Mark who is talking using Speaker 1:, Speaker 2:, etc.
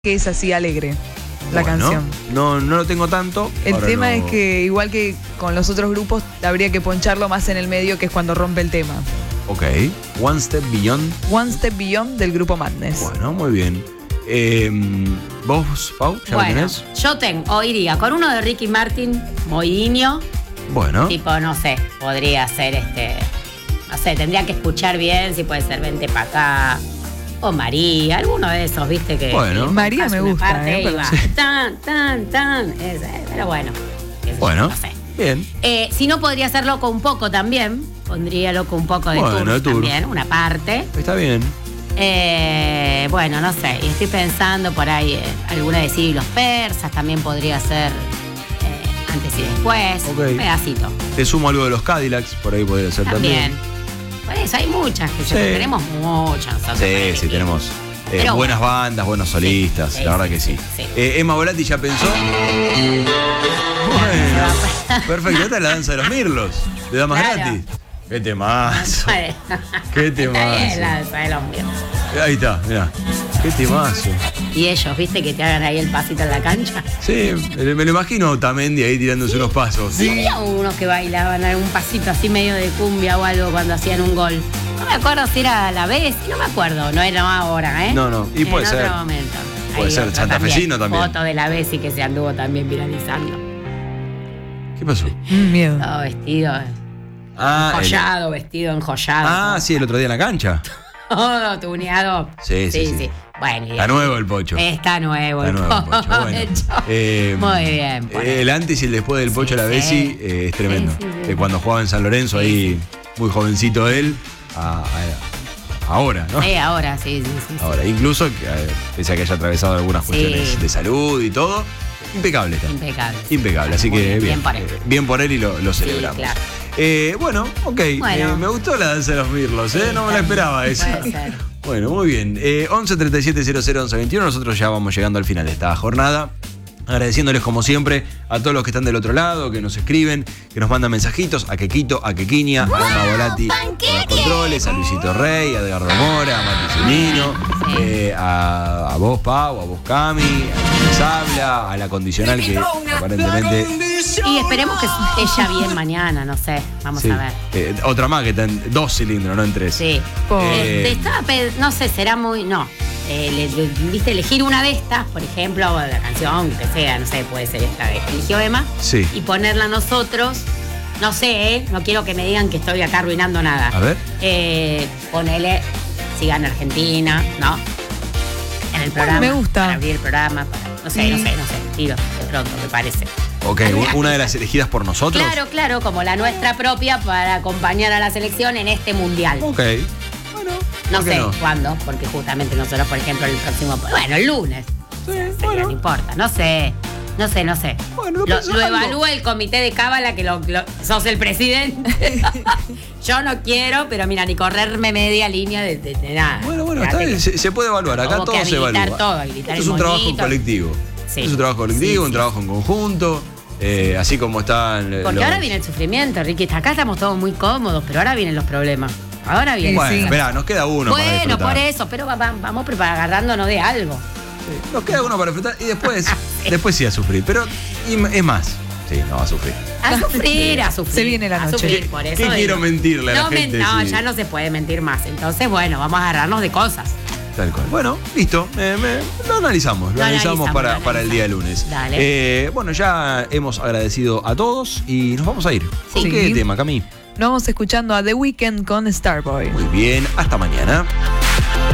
Speaker 1: que es así alegre la canción.
Speaker 2: No lo tengo tanto.
Speaker 1: El tema es que, igual que con los otros grupos, habría que poncharlo más en el medio, que es cuando rompe el tema.
Speaker 2: Ok. One Step Beyond.
Speaker 1: One Step Beyond del grupo Madness.
Speaker 2: Bueno, muy bien. ¿Vos, Pau, ya lo tenés?
Speaker 3: Yo iría con uno de Ricky Martin, Moinho.
Speaker 2: Bueno.
Speaker 3: Tipo, no sé, podría ser no sé, tendría que escuchar bien si puede ser Vente pa' acá. O María, alguno de esos, viste que.
Speaker 2: Bueno.
Speaker 1: María me gusta,
Speaker 3: pero
Speaker 1: sí.
Speaker 3: tan. Pero bueno.
Speaker 2: Bueno.
Speaker 3: No sé.
Speaker 2: Bien.
Speaker 3: Si no, podría ser Loco un poco también. Pondría Loco un poco de Tours también, una parte.
Speaker 2: Está bien.
Speaker 3: Bueno, no sé. Y estoy pensando por ahí, alguna de Ciro y los Persas también podría ser antes y después.
Speaker 2: Okay.
Speaker 3: Un pedacito.
Speaker 2: Te sumo algo de los Cadillacs, por ahí podría ser también.
Speaker 3: Por eso hay muchas, que tenemos muchas.
Speaker 2: Sí, tenemos buenas bandas, buenos solistas, la verdad que sí. Emma Volati ya pensó. Bueno, perfecto, esta es la danza de los mirlos, de Damas Gratis. Qué temazo. Qué temazo.
Speaker 3: La danza de los mirlos.
Speaker 2: Ahí está, mirá. Qué temazo.
Speaker 3: Y ellos, ¿viste que te hagan ahí el pasito en la cancha?
Speaker 2: Sí, me lo imagino Tamendi ahí tirándose unos pasos.
Speaker 3: Sí, había unos que bailaban algún pasito así medio de cumbia o algo cuando hacían un gol. No me acuerdo si era la vez, no me acuerdo, no era ahora, ¿eh?
Speaker 2: No, y puede ser.
Speaker 3: En otro momento.
Speaker 2: Puede ser santafesino también.
Speaker 3: Foto de la vez y que se anduvo también viralizando.
Speaker 2: ¿Qué pasó?
Speaker 1: Miedo.
Speaker 3: Todo vestido. Enjollado, vestido enjollado.
Speaker 2: Sí, el otro día en la cancha.
Speaker 3: Todo tuneado.
Speaker 2: Sí.
Speaker 3: Bueno,
Speaker 2: está nuevo el pocho.
Speaker 3: Está nuevo el
Speaker 2: pocho. Bueno,
Speaker 3: muy bien.
Speaker 2: El antes y el después del pocho a la Bessi es tremendo. Cuando jugaba en San Lorenzo, ahí muy jovencito él, ahora, ¿no?
Speaker 3: Sí, ahora, sí.
Speaker 2: Ahora, incluso, pese a que haya atravesado algunas cuestiones de salud y todo, impecable está. Impecable, así que bien por él y lo celebramos.
Speaker 3: Claro.
Speaker 2: Bueno, ok. Me gustó la danza de los mirlos, no me la esperaba esa. Bueno, muy bien. 11 37 00 11 21. Nosotros ya vamos llegando al final de esta jornada. Agradeciéndoles como siempre a todos los que están del otro lado, que nos escriben, que nos mandan mensajitos, a Quequito, a Quequinia, a Emma Volati con los controles, a Luisito Rey, a Edgardo Mora, a Mati Zunino, a vos, Pau, a vos, Cami, a quienes habla, a la condicional que aparentemente.
Speaker 3: Y esperemos que esté ya bien mañana, no sé, vamos a ver.
Speaker 2: Otra más que está en 2 cilindros, no en 3.
Speaker 3: Sí. No sé, será muy. No. Viste, elegir una de estas, por ejemplo, la canción que sea, no sé, puede ser esta que eligió Emma, y ponerla nosotros. No sé, no quiero que me digan que estoy acá arruinando nada.
Speaker 2: A ver.
Speaker 3: Ponele, sigan Argentina, ¿no? En el programa.
Speaker 1: Me gusta.
Speaker 3: Para abrir el programa, no sé, tiro de pronto, me parece.
Speaker 2: Ok, una de las elegidas por nosotros.
Speaker 3: Claro, como la nuestra propia para acompañar a la selección en este mundial.
Speaker 2: Ok.
Speaker 3: No sé cuándo, porque justamente nosotros, por ejemplo, el próximo. Bueno, el lunes. No importa, no sé. Bueno, lo evalúa el comité de cábala, que sos el presidente. Yo no quiero, pero mira, ni correrme media línea de nada.
Speaker 2: Bueno, está bien, se puede evaluar. Acá todo se evalúa. Esto es un trabajo colectivo.
Speaker 1: Sí.
Speaker 2: Es un trabajo colectivo, un trabajo en conjunto. Así como están.
Speaker 3: Porque ahora viene el sufrimiento, Ricky. Acá estamos todos muy cómodos, pero ahora vienen los problemas. Ahora viene.
Speaker 2: Bueno, esperá, nos queda uno para disfrutar.
Speaker 3: Bueno, por eso, pero vamos agarrándonos de algo.
Speaker 2: Nos queda uno para disfrutar y después sí a sufrir. Pero es más. Sí, no va a sufrir.
Speaker 3: A sufrir.
Speaker 1: Se viene la noche.
Speaker 3: Por eso
Speaker 2: ¿Qué quiero mentirle a la gente?
Speaker 3: Ya no se puede mentir más. Entonces, bueno, vamos a agarrarnos de cosas.
Speaker 2: Tal cual. Bueno, listo. Lo analizamos. Lo analizamos para el día de lunes.
Speaker 3: Dale.
Speaker 2: Bueno, ya hemos agradecido a todos y nos vamos a ir. ¿Con qué tema, Cami?
Speaker 1: Nos vamos escuchando a The Weeknd con Starboy.
Speaker 2: Muy bien, hasta mañana.